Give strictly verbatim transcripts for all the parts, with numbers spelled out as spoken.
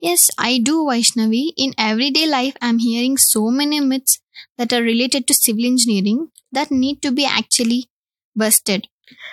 Yes, I do, Vaishnavi. In everyday life, I'm hearing so many myths that are related to civil engineering that need to be actually busted.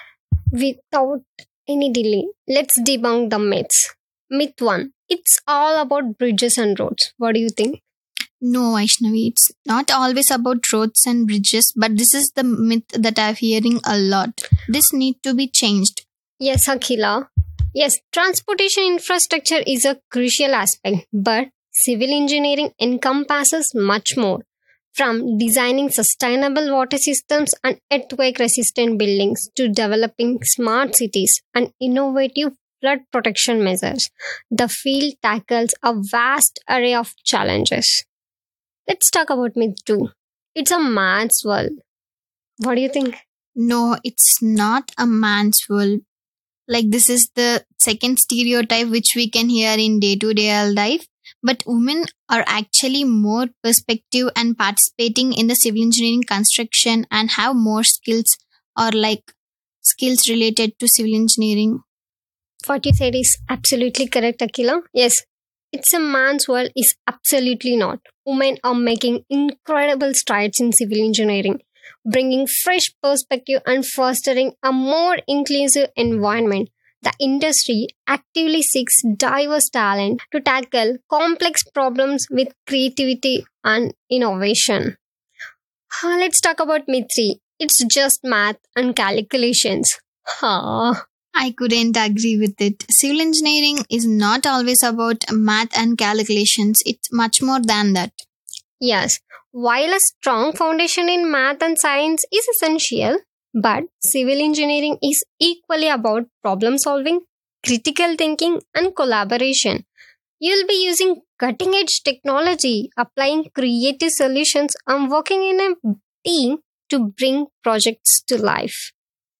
Without any delay, let's debunk the myths. Myth one, it's all about bridges and roads. What do you think? No, Vaishnavi, it's not always about roads and bridges, but this is the myth that I'm hearing a lot. This need to be changed. Yes, Akhila. Yes, transportation infrastructure is a crucial aspect, but civil engineering encompasses much more. From designing sustainable water systems and earthquake resistant buildings to developing smart cities and innovative flood protection measures, the field tackles a vast array of challenges. Let's talk about myth two. It's a man's world. What do you think? No, it's not a man's world. Like, this is the second stereotype which we can hear in day to day life. But women are actually more perspective and participating in the civil engineering construction and have more skills or like skills related to civil engineering. What you said is absolutely correct, Akila. Yes, it's a man's world is absolutely not. Women are making incredible strides in civil engineering, bringing fresh perspective and fostering a more inclusive environment. The industry actively seeks diverse talent to tackle complex problems with creativity and innovation. Ah, let's talk about myth three. It's just math and calculations. Ha. I couldn't agree with it. Civil engineering is not always about math and calculations, it's much more than that. Yes, while a strong foundation in math and science is essential, but civil engineering is equally about problem solving, critical thinking, and collaboration. You'll be using cutting edge technology, applying creative solutions, and working in a team to bring projects to life.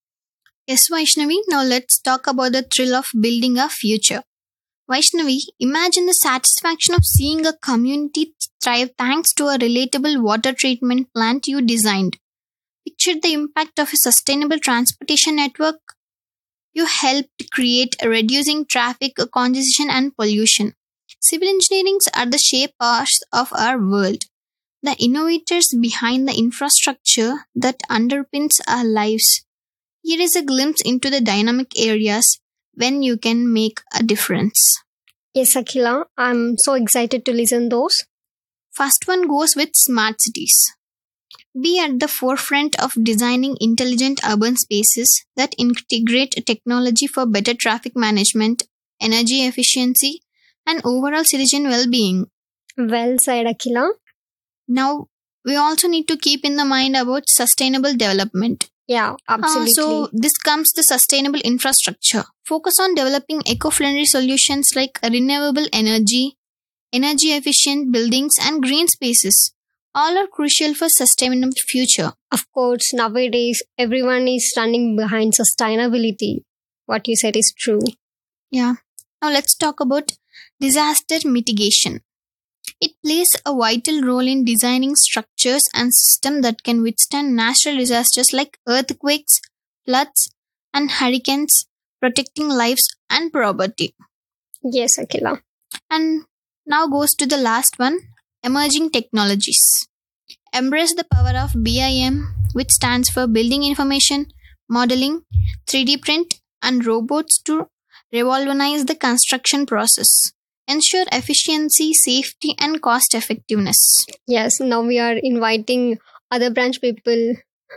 Yes, Vaishnavi, now let's talk about the thrill of building a future. Vaishnavi, imagine the satisfaction of seeing a community thrive thanks to a relatable water treatment plant you designed. Picture the impact of a sustainable transportation network you helped create, reducing traffic congestion and pollution. Civil engineering are the shapers of our world, the innovators behind the infrastructure that underpins our lives. Here is a glimpse into the dynamic areas when you can make a difference. Yes, Akhila, I'm so excited to listen those. First one goes with smart cities. Be at the forefront of designing intelligent urban spaces that integrate technology for better traffic management, energy efficiency, and overall citizen well-being. Well said, Akhila. Now, we also need to keep in the mind about sustainable development. Yeah, Uh, absolutely. so this comes the sustainable infrastructure. Focus on developing eco-friendly solutions like renewable energy, energy efficient buildings and green spaces. All are crucial for sustainable future. Of course, nowadays everyone is running behind sustainability. What you said is true. Yeah. Now let's talk about disaster mitigation. It plays a vital role in designing structures and systems that can withstand natural disasters like earthquakes, floods, and hurricanes, protecting lives and property. Yes, Akila. And now goes to the last one, emerging technologies. Embrace the power of B I M, which stands for Building Information, Modeling, three D print, and robots to revolutionize the construction process. Ensure efficiency, safety, and cost effectiveness. Yes, now we are inviting other branch people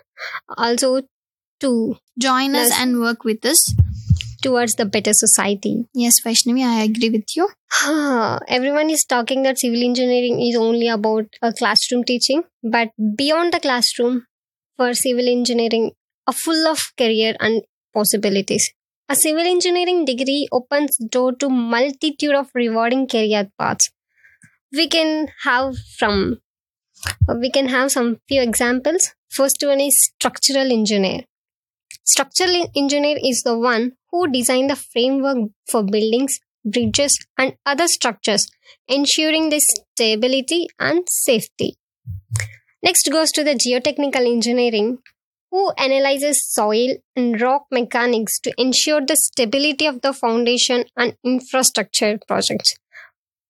also to Join us Yes. and work with us. towards the better society. Yes, Vaishnavi, I agree with you. Everyone is talking that civil engineering is only about a classroom teaching, but beyond the classroom, for civil engineering, are full of career and possibilities. A civil engineering degree opens door to multitude of rewarding career paths. We can have from we can have some few examples. First one is structural engineer. Structural engineer is the one who designed the framework for buildings, bridges, and other structures, ensuring the stability and safety. Next goes to the geotechnical engineering, who analyzes soil and rock mechanics to ensure the stability of the foundation and infrastructure projects.